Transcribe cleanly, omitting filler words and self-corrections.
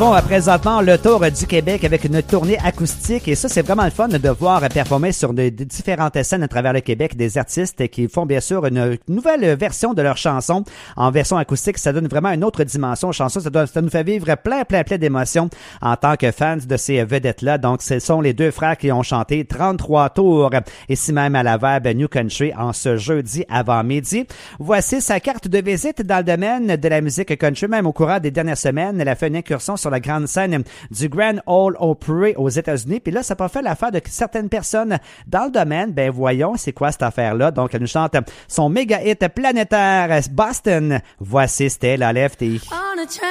font présentement le tour du Québec avec une tournée acoustique et ça, c'est vraiment le fun de voir performer sur de différentes scènes à travers le Québec des artistes qui font bien sûr une nouvelle version de leur chanson en version acoustique. Ça donne vraiment une autre dimension aux chansons. Ça nous fait vivre plein d'émotions en tant que fans de ces vedettes-là. Donc, ce sont les deux frères qui ont chanté 33 tours ici même à la Verbe New Country en ce jeudi avant midi. Voici sa carte de visite dans le domaine de la musique country. Même au courant des dernières semaines, elle a fait une incursion sur la grande scène du Grand Ole Opry aux États-Unis. Puis là, ça n'a pas fait l'affaire de certaines personnes dans le domaine. Ben voyons, c'est quoi cette affaire-là? Donc, elle nous chante son méga hit planétaire Boston. Voici Stella Lefty.